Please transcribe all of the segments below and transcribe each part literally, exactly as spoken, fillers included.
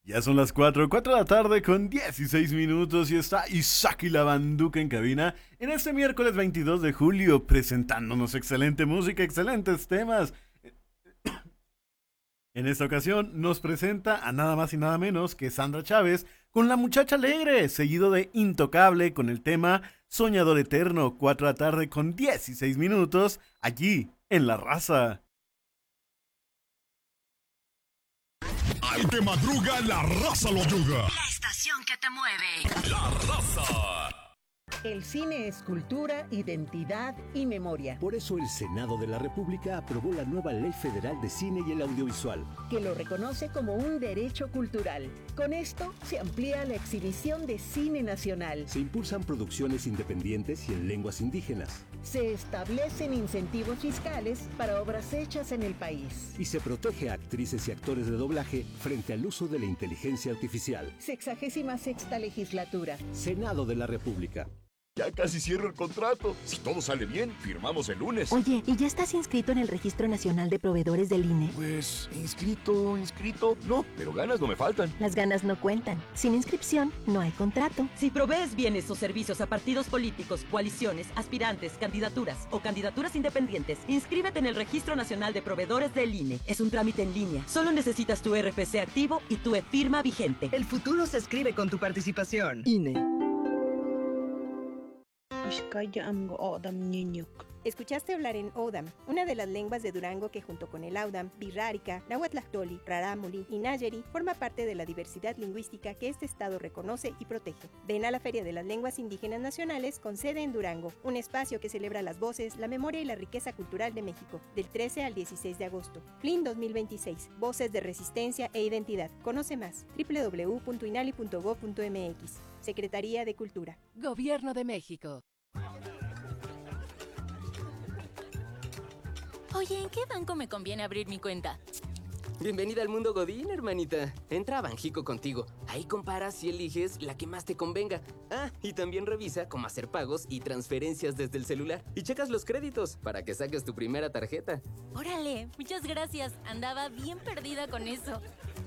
Ya son las cuatro, cuatro de la tarde con dieciséis minutos y está Isaac y la Banduca en cabina en este miércoles veintidós de julio presentándonos excelente música, excelentes temas. En esta ocasión nos presenta a nada más y nada menos que Sandra Chávez con La Muchacha Alegre, seguido de Intocable con el tema Soñador Eterno, cuatro de la tarde con dieciséis minutos, allí en La Raza. Al que madruga, la raza lo yuga. La estación que te mueve. La raza. El cine es cultura, identidad y memoria. Por eso el Senado de la República aprobó la nueva Ley Federal de Cine y el Audiovisual, que lo reconoce como un derecho cultural. Con esto se amplía la exhibición de cine nacional. Se impulsan producciones independientes y en lenguas indígenas. Se establecen incentivos fiscales para obras hechas en el país. Y se protege a actrices y actores de doblaje frente al uso de la inteligencia artificial. Sexagésima sexta legislatura. Senado de la República. Ya casi cierro el contrato. Si todo sale bien, firmamos el lunes. Oye, ¿y ya estás inscrito en el Registro Nacional de Proveedores del I N E? Pues, inscrito, inscrito. No, pero ganas no me faltan. Las ganas no cuentan. Sin inscripción, no hay contrato. Si provees bienes o servicios a partidos políticos, coaliciones, aspirantes, candidaturas o candidaturas independientes, inscríbete en el Registro Nacional de Proveedores del I N E. Es un trámite en línea. Solo necesitas tu R F C activo y tu e-firma vigente. El futuro se escribe con tu participación. I N E. Escuchaste hablar en Odam, una de las lenguas de Durango que junto con el Audam, Birrárica, Nahuatlactoli, Rarámuri y Nayeri forma parte de la diversidad lingüística que este estado reconoce y protege. Ven a la Feria de las Lenguas Indígenas Nacionales con sede en Durango, un espacio que celebra las voces, la memoria y la riqueza cultural de México, del trece al dieciséis de agosto. F L I N dos mil veintiséis, Voces de Resistencia e Identidad. Conoce más, doble u doble u doble u punto inali punto gob punto m x. Secretaría de Cultura. Gobierno de México. Oye, ¿en qué banco me conviene abrir mi cuenta? Bienvenida al mundo Godín, hermanita. Entra a Banjico contigo. Ahí comparas y eliges la que más te convenga. Ah, y también revisa cómo hacer pagos y transferencias desde el celular. Y checas los créditos para que saques tu primera tarjeta. Órale, muchas gracias. Andaba bien perdida con eso.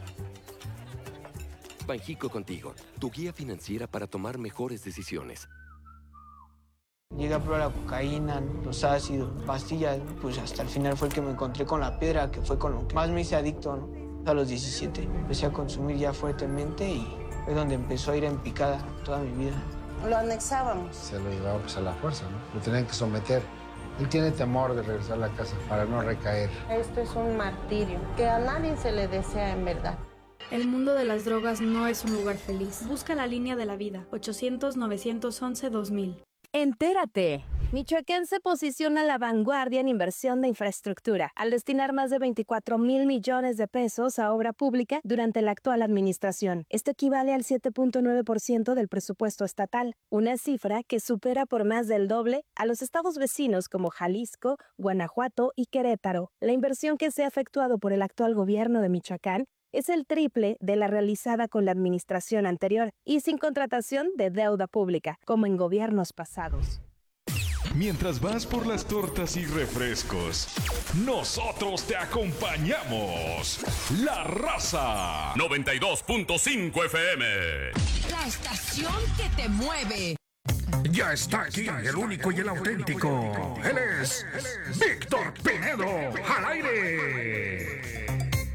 Banjico contigo, tu guía financiera para tomar mejores decisiones. Llegué a probar la cocaína, los ácidos, pastillas, pues hasta el final fue el que me encontré con la piedra, que fue con lo que más me hice adicto, ¿no? A los diecisiete empecé a consumir ya fuertemente y fue donde empezó a ir en picada toda mi vida. Lo anexábamos. Se lo llevaba pues a la fuerza, ¿no? Lo tenían que someter. Él tiene temor de regresar a la casa para no recaer. Esto es un martirio que a nadie se le desea en verdad. El mundo de las drogas no es un lugar feliz. Busca la línea de la vida, ochocientos, novecientos once, dos mil. Entérate. Michoacán se posiciona a la vanguardia en inversión de infraestructura, al destinar más de veinticuatro mil millones de pesos a obra pública durante la actual administración. Esto equivale al siete punto nueve por ciento del presupuesto estatal, una cifra que supera por más del doble a los estados vecinos como Jalisco, Guanajuato y Querétaro. La inversión que se ha efectuado por el actual gobierno de Michoacán es el triple de la realizada con la administración anterior y sin contratación de deuda pública, como en gobiernos pasados. Mientras vas por las tortas y refrescos, nosotros te acompañamos. La Raza. noventa y dos punto cinco F M. La estación que te mueve. Ya está aquí el único y el auténtico. Él es Víctor Pinedo, al aire.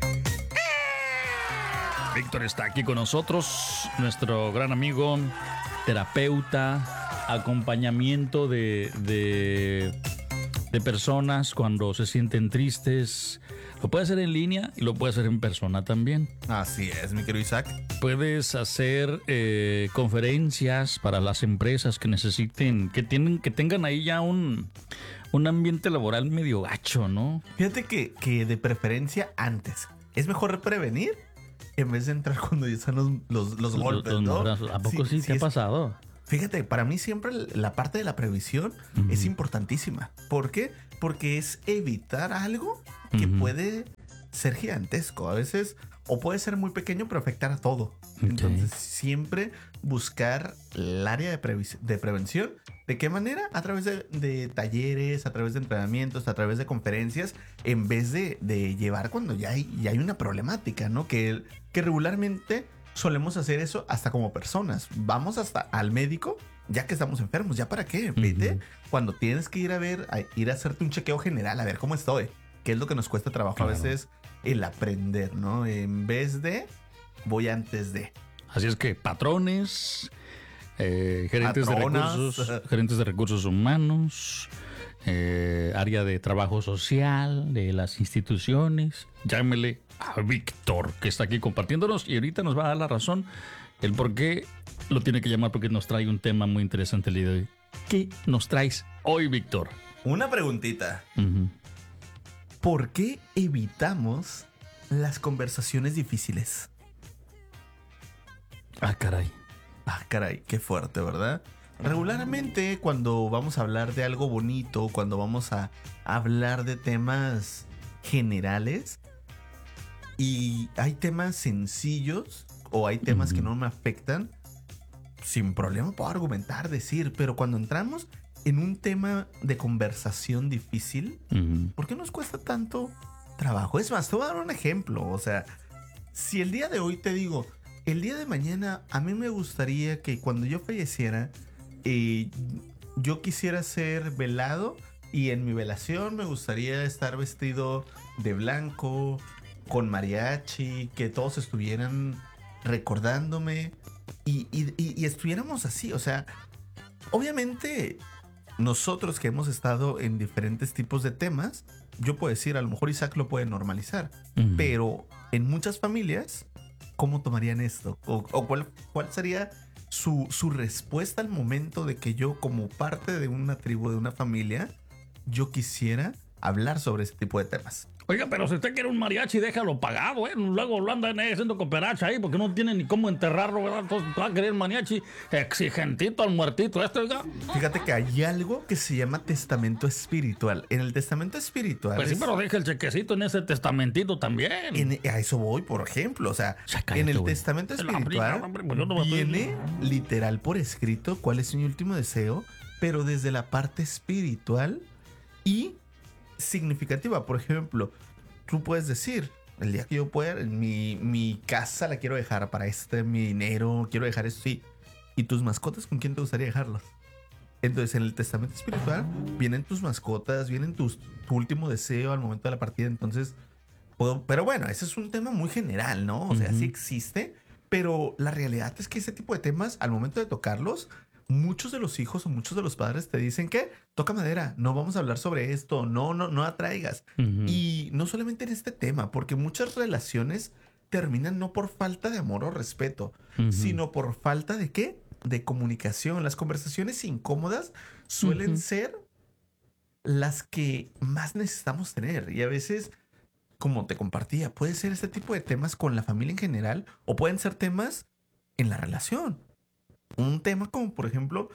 Víctor está aquí con nosotros, nuestro gran amigo, terapeuta, acompañamiento de, de, de personas cuando se sienten tristes. Lo puede hacer en línea y lo puede hacer en persona también. Así es, mi querido Isaac. Puedes hacer eh, conferencias para las empresas que necesiten, que tienen, que tengan ahí ya un, un ambiente laboral medio gacho, ¿no? Fíjate que, que de preferencia antes. Es mejor prevenir en vez de entrar cuando ya están los, los, los golpes, los, ¿no? ¿A poco sí, sí, sí te ha pasado? Fíjate, para mí siempre la parte de la previsión uh-huh. es importantísima. ¿Por qué? Porque es evitar algo que uh-huh. puede ser gigantesco. A veces, o puede ser muy pequeño, pero afectar a todo. Okay. Entonces, siempre buscar el área de, previ- de prevención. ¿De qué manera? A través de, de talleres, a través de entrenamientos, a través de conferencias, en vez de, de llevar cuando ya hay, ya hay una problemática, ¿no? Que, que regularmente solemos hacer eso hasta como personas. Vamos hasta al médico ya que estamos enfermos. ¿Ya para qué? Vete uh-huh. cuando tienes que ir a ver, a ir a hacerte un chequeo general, a ver cómo estoy. Que es lo que nos cuesta trabajo claro. a veces el aprender, ¿no? En vez de, voy antes de. Así es que patrones, eh, gerentes, de recursos, gerentes de recursos humanos, eh, área de trabajo social de las instituciones, llámele a Víctor, que está aquí compartiéndonos y ahorita nos va a dar la razón el por qué lo tiene que llamar, porque nos trae un tema muy interesante el día de hoy. ¿Qué nos traes hoy, Víctor? Una preguntita. Uh-huh. ¿Por qué evitamos las conversaciones difíciles? Ah, caray. Ah, caray, qué fuerte, ¿verdad? Regularmente cuando vamos a hablar de algo bonito, cuando vamos a hablar de temas generales y hay temas sencillos o hay temas uh-huh. que no me afectan, sin problema puedo argumentar, decir, pero cuando entramos en un tema de conversación difícil, uh-huh. ¿por qué nos cuesta tanto trabajo? Es más, te voy a dar un ejemplo. O sea, si el día de hoy te digo, el día de mañana a mí me gustaría que cuando yo falleciera, eh, yo quisiera ser velado y en mi velación me gustaría estar vestido de blanco, con mariachi, que todos estuvieran recordándome y, y, y, y estuviéramos así. O sea, obviamente nosotros que hemos estado en diferentes tipos de temas, yo puedo decir, a lo mejor Isaac lo puede normalizar, uh-huh. pero en muchas familias, ¿cómo tomarían esto? ¿O, o cuál, cuál sería su, su respuesta al momento de que yo, como parte de una tribu, de una familia, yo quisiera hablar sobre ese tipo de temas? Oiga, pero si usted quiere un mariachi, déjalo pagado, ¿eh? Luego lo andan eh, haciendo cooperacha ahí porque no tiene ni cómo enterrarlo, ¿verdad? Entonces va a querer mariachi exigentito al muertito este, oiga. Fíjate que hay algo que se llama testamento espiritual. En el testamento espiritual... Pues sí, pero deja el chequecito en ese testamentito también. En, a eso voy, por ejemplo. O sea, en el wey. testamento espiritual hombre, pues no viene literal por escrito cuál es mi último deseo, pero desde la parte espiritual y significativa. Por ejemplo, tú puedes decir, el día que yo pueda, mi, mi casa la quiero dejar para este, mi dinero, quiero dejar esto, sí. ¿Y tus mascotas con quién te gustaría dejarlos? Entonces, en el testamento espiritual vienen tus mascotas, vienen tus, tu último deseo al momento de la partida. Entonces, puedo, pero bueno, ese es un tema muy general, ¿no? O sea, uh-huh. sí existe, pero la realidad es que ese tipo de temas, al momento de tocarlos, muchos de los hijos o muchos de los padres te dicen que toca madera, no vamos a hablar sobre esto, no, no, no atraigas. Uh-huh. Y no solamente en este tema, porque muchas relaciones terminan no por falta de amor o respeto, uh-huh. sino por falta de ¿qué? De comunicación. Las conversaciones incómodas suelen uh-huh. ser las que más necesitamos tener. Y a veces, como te compartía, puede ser este tipo de temas con la familia en general o pueden ser temas en la relación. Un tema como, por ejemplo,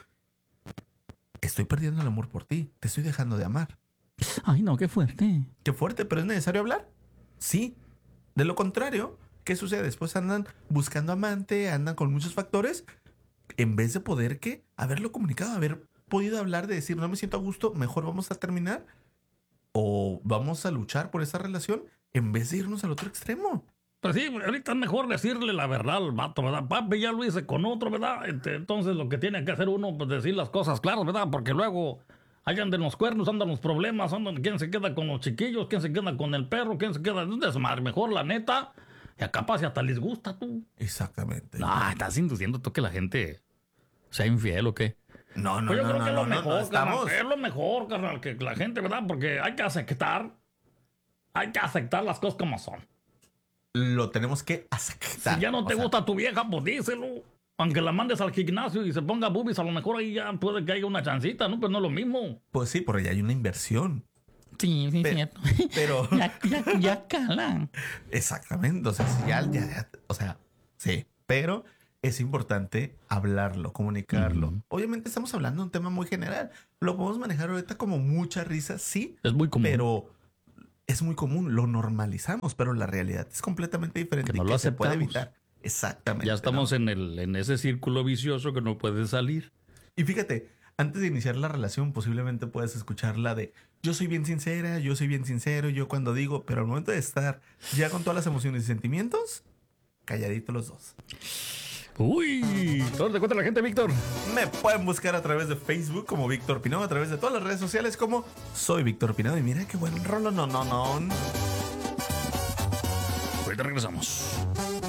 estoy perdiendo el amor por ti, te estoy dejando de amar. Ay, no, qué fuerte. Qué fuerte, pero ¿es necesario hablar? Sí. De lo contrario, ¿qué sucede? Después andan buscando amante, andan con muchos factores, en vez de poder, ¿qué? Haberlo comunicado, haber podido hablar, de decir, no me siento a gusto, mejor vamos a terminar o vamos a luchar por esa relación, en vez de irnos al otro extremo. Pues sí, ahorita es mejor decirle la verdad al vato, ¿verdad? Papi ya lo hice con otro, ¿verdad? Entonces lo que tiene que hacer uno, pues decir las cosas claras, ¿verdad? Porque luego ahí andan los cuernos, andan los problemas, andan quién se queda con los chiquillos, quién se queda con el perro, quién se queda... Es un desmadre, mejor la neta, y capaz si hasta les gusta tú. Exactamente. No, estás induciendo tú que la gente sea infiel o qué. No, no, pues yo no, creo no, que no, es lo no, mejor, no, estamos... carnal, es lo mejor, carnal, que la gente, ¿verdad? Porque hay que aceptar, hay que aceptar las cosas como son. Lo tenemos que aceptar. Si ya no te o gusta sea, tu vieja, pues díselo. Aunque la mandes al gimnasio y se ponga boobies, a lo mejor ahí ya puede que haya una chancita, ¿no? Pero no es lo mismo. Pues sí, pero ya hay una inversión. Sí, sí, Pe- cierto. Pero... ya, ya, ya calan. Exactamente. O sea, si ya, ya, ya... O sea, sí. Pero es importante hablarlo, comunicarlo. Uh-huh. Obviamente estamos hablando de un tema muy general. Lo podemos manejar ahorita como mucha risa, sí. Es muy común. Pero es muy común, lo normalizamos, pero la realidad es completamente diferente. Que no y lo que se puede aceptamos. evitar. Exactamente. Ya estamos ¿no? en, el, en ese círculo vicioso que no puede salir. Y fíjate, antes de iniciar la relación, posiblemente puedes escuchar la de yo soy bien sincera, yo soy bien sincero, yo cuando digo, pero al momento de estar ya con todas las emociones y sentimientos, calladitos los dos. Uy, ¿dónde te encuentra la gente, Víctor? Me pueden buscar a través de Facebook como Víctor Pinedo, a través de todas las redes sociales como Soy Víctor Pinedo. Y mira qué buen rolo, no, no, no. Ahorita regresamos.